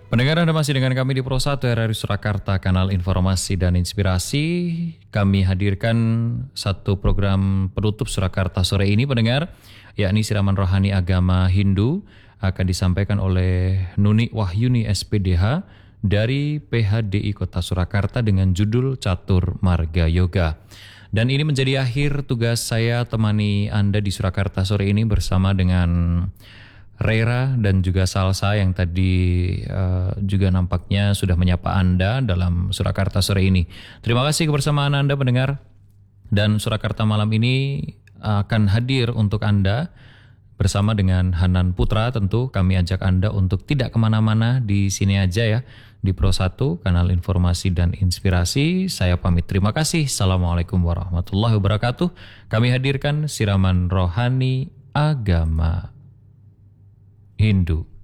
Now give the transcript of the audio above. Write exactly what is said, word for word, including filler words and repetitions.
Pendengar, Anda masih dengan kami di Pro satu R R I Surakarta, kanal informasi dan inspirasi. Kami hadirkan satu program penutup Surakarta sore ini, pendengar, yakni Siraman Rohani Agama Hindu, akan disampaikan oleh Nuni Wahyuni S P D H dari P H D I Kota Surakarta dengan judul Catur Marga Yoga. Dan ini menjadi akhir tugas saya temani Anda di Surakarta sore ini bersama dengan Rera dan juga Salsa yang tadi uh, juga nampaknya sudah menyapa Anda dalam Surakarta sore ini. Terima kasih kebersamaan Anda pendengar, dan Surakarta malam ini akan hadir untuk Anda bersama dengan Hanan Putra. Tentu kami ajak Anda untuk tidak kemana-mana, di sini aja ya, di Pro satu, kanal informasi dan inspirasi. Saya pamit, terima kasih. Assalamualaikum warahmatullahi wabarakatuh. Kami hadirkan Siraman Rohani Agama Hindu.